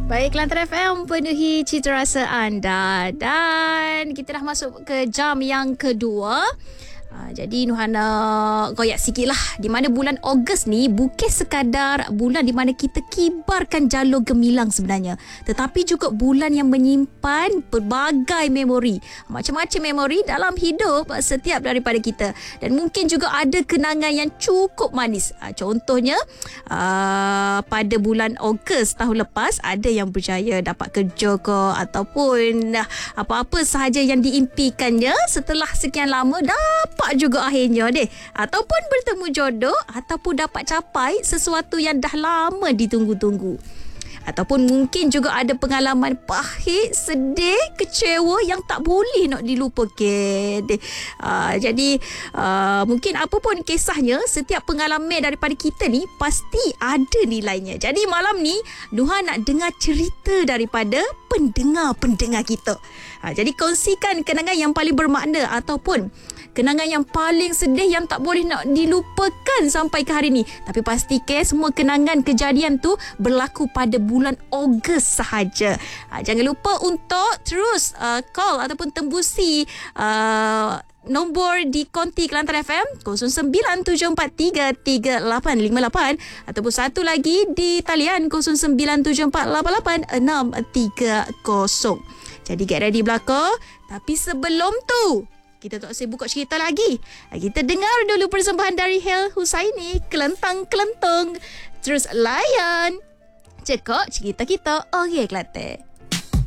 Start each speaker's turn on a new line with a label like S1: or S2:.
S1: Baik, Kelantan FM penuhi cita rasa anda. Dan kita dah masuk ke jam yang kedua. Jadi Nuhana goyak sikit lah. Di mana bulan Ogos ni bukan sekadar bulan di mana kita kibarkan jalur gemilang sebenarnya, tetapi juga bulan yang menyimpan pelbagai memori, macam-macam memori dalam hidup setiap daripada kita. Dan mungkin juga ada kenangan yang cukup manis. Contohnya pada bulan Ogos tahun lepas, ada yang berjaya dapat kerja ke, ataupun apa-apa sahaja yang diimpikannya setelah sekian lama dapat juga akhirnya deh, ataupun bertemu jodoh, ataupun dapat capai sesuatu yang dah lama ditunggu-tunggu. Ataupun mungkin juga ada pengalaman pahit, sedih, kecewa yang tak boleh nak dilupakan. Jadi mungkin apa pun kisahnya, setiap pengalaman daripada kita ni pasti ada nilainya. Jadi malam ni Nuha nak dengar cerita daripada pendengar-pendengar kita. Jadi kongsikan kenangan yang paling bermakna ataupun kenangan yang paling sedih yang tak boleh nak dilupakan sampai ke hari ni. Tapi pastikan semua kenangan kejadian tu berlaku pada bulan Ogos sahaja. Jangan lupa untuk terus call ataupun tembusi nombor di konti Kelantan FM 0974338858 ataupun satu lagi di talian 0974888630. Jadi get ready belaka. Tapi sebelum tu, kita tak usah buka cerita lagi. Kita dengar dulu persembahan dari Hel Husaini, Kelentang-Kelentong. Terus layan cekok cerita kita. Okey, Kelantan.